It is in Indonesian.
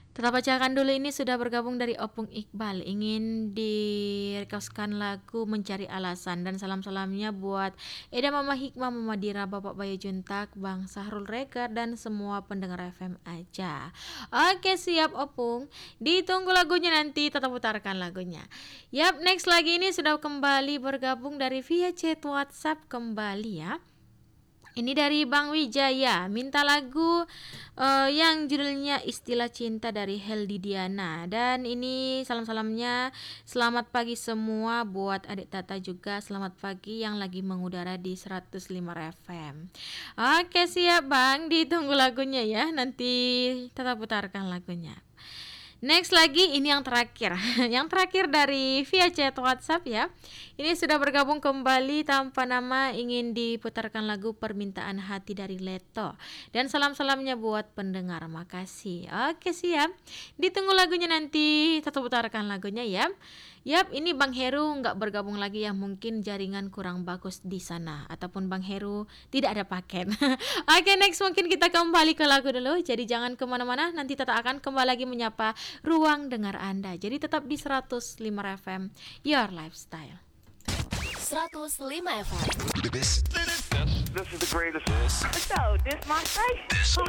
Tetap bacakan dulu, ini sudah bergabung dari Opung Iqbal, ingin direkoskan lagu Mencari Alasan, dan salam-salamnya buat Eda, Mama Hikmah, Mama Dira, Bapak Bayu Juntak, Bang Sahrul Rega, dan semua pendengar FM aja. Oke, siap Opung, ditunggu lagunya, nanti tetap putarkan lagunya. Yap, next lagi ini sudah kembali bergabung dari via chat WhatsApp kembali ya. Ini dari Bang Wijaya, minta lagu yang judulnya Istilah Cinta dari Heldi Diana. Dan ini salam-salamnya selamat pagi semua buat adik Tata juga. Selamat pagi yang lagi mengudara di 105 FM. Oke, siap Bang, ditunggu lagunya ya. Nanti tetap putarkan lagunya. Next lagi, ini yang terakhir. Yang terakhir dari via chat WhatsApp ya. Ini sudah bergabung kembali tanpa nama, ingin diputarkan lagu Permintaan Hati dari Leto. Dan salam-salamnya buat pendengar. Makasih. Oke, siap. Ditunggu lagunya, nanti tetap putarkan lagunya ya. Yap, ini Bang Heru nggak bergabung lagi ya, mungkin jaringan kurang bagus di sana, ataupun Bang Heru tidak ada paket. Oke, next mungkin kita kembali ke lagu dulu. Jadi jangan kemana-mana, nanti tetap akan kembali lagi menyapa ruang dengar Anda. Jadi tetap di 105 FM, Your Lifestyle. 105 FM. This is the greatest. So, this my station.